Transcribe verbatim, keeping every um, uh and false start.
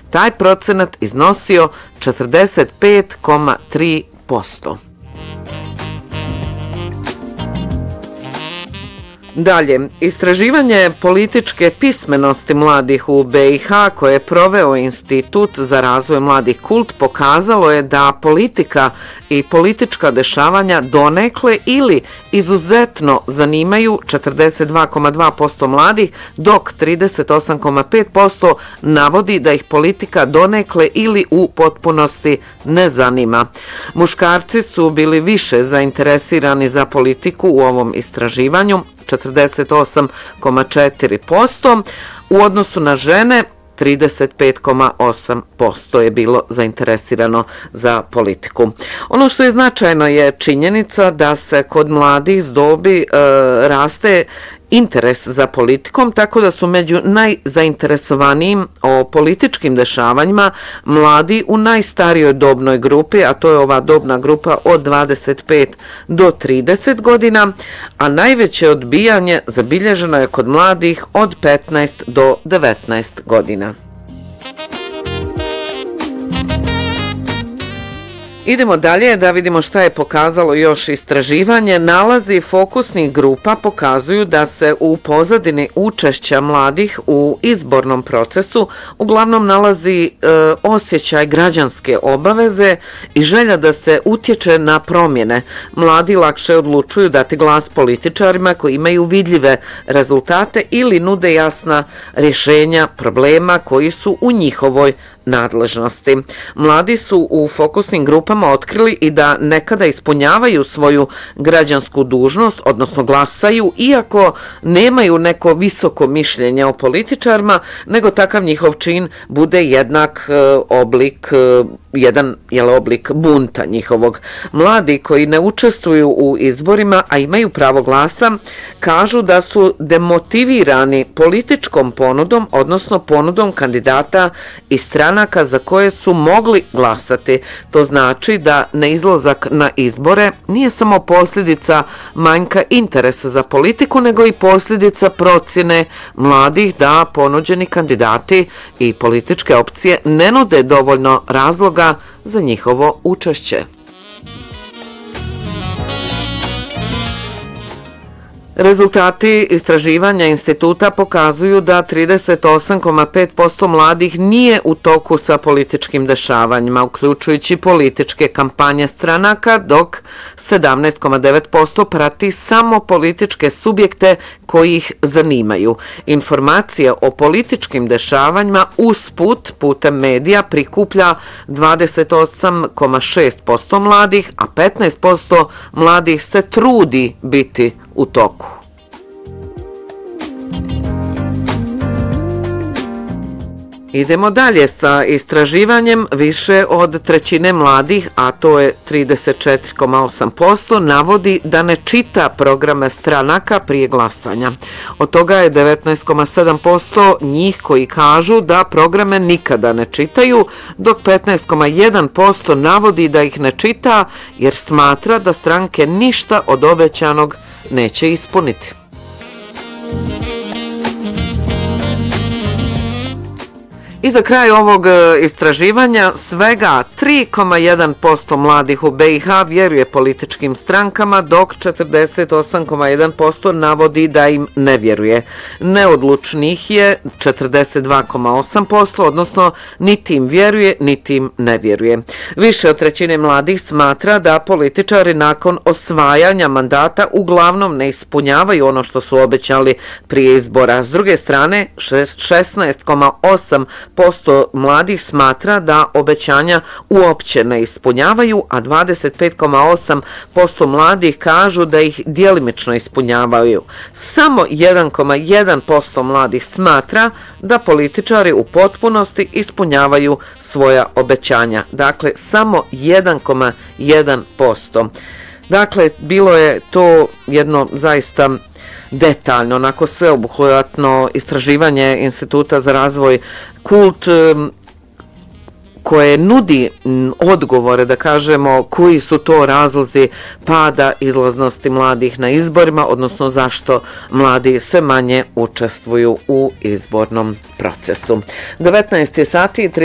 taj procenat iznosio četrdeset pet zarez tri posto. Dalje, istraživanje političke pismenosti mladih u B i H koje je proveo Institut za razvoj mladih Kult pokazalo je da politika i politička dešavanja donekle ili izuzetno zanimaju četrdeset dva zarez dva posto mladih, dok trideset osam zarez pet posto navodi da ih politika donekle ili u potpunosti ne zanima. Muškarci su bili više zainteresirani za politiku u ovom istraživanju, četrdeset osam zarez četiri posto, u odnosu na žene trideset pet zarez osam posto je bilo zainteresirano za politiku. Ono što je značajno je činjenica da se kod mladih s dobi e, raste interes za politikom, tako da su među najzainteresovanijim o političkim dešavanjima mladi u najstarijoj dobnoj grupi, a to je ova dobna grupa od dvadeset pet do trideset godina, a najveće odbijanje zabilježeno je kod mladih od petnaest do devetnaest godina. Idemo dalje da vidimo šta je pokazalo još istraživanje. Nalazi fokusnih grupa pokazuju da se u pozadini učešća mladih u izbornom procesu uglavnom nalazi e, osjećaj građanske obaveze i želja da se utječe na promjene. Mladi lakše odlučuju dati glas političarima koji imaju vidljive rezultate ili nude jasna rješenja problema koji su u njihovoj nadležnosti. Mladi su u fokusnim grupama otkrili i da nekada ispunjavaju svoju građansku dužnost, odnosno glasaju, iako nemaju neko visoko mišljenje o političarima, nego takav njihov čin bude jednak e, oblik, e, jedan jel, oblik bunta njihovog. Mladi koji ne učestvuju u izborima, a imaju pravo glasa, kažu da su demotivirani političkom ponudom, odnosno ponudom kandidata i strana za koje su mogli glasati. To znači da neizlazak na izbore nije samo posljedica manjka interesa za politiku, nego i posljedica procjene mladih da ponuđeni kandidati i političke opcije ne nude dovoljno razloga za njihovo učešće. Rezultati istraživanja instituta pokazuju da trideset osam zarez pet posto mladih nije u toku sa političkim dešavanjima, uključujući političke kampanje stranaka, dok sedamnaest zarez devet posto prati samo političke subjekte koji ih zanimaju. Informacije o političkim dešavanjima usput putem medija prikuplja dvadeset osam zarez šest posto mladih, a petnaest posto mladih se trudi biti u toku. Idemo dalje sa istraživanjem. Više od trećine mladih, a to je trideset četiri zarez osam posto, navodi da ne čita programe stranaka prije glasanja. Od toga je devetnaest zarez sedam posto njih koji kažu da programe nikada ne čitaju, dok petnaest zarez jedan posto navodi da ih ne čita jer smatra da stranke ništa od obećanog neće ispuniti. I za kraj ovog istraživanja svega tri zarez jedan posto mladih u B i H vjeruje političkim strankama, dok četrdeset osam zarez jedan posto navodi da im ne vjeruje. Neodlučnih je četrdeset dva zarez osam posto, odnosno niti im vjeruje, niti im ne vjeruje. Više od trećine mladih smatra da političari nakon osvajanja mandata uglavnom ne ispunjavaju ono što su obećali prije izbora. S druge strane, šesnaest zarez osam posto mladih smatra da obećanja uopće ne ispunjavaju, a dvadeset pet zarez osam posto mladih kažu da ih djelimično ispunjavaju. Samo jedan zarez jedan posto mladih smatra da političari u potpunosti ispunjavaju svoja obećanja. Dakle, samo jedan zarez jedan posto. Dakle, bilo je to jedno zaista detaljno, onako sveobuhvatno istraživanje Instituta za razvoj Kult koje nudi odgovore, da kažemo, koji su to razlozi pada izlaznosti mladih na izborima, odnosno zašto mladi sve manje učestvuju u izbornom procesu. devetnaest sati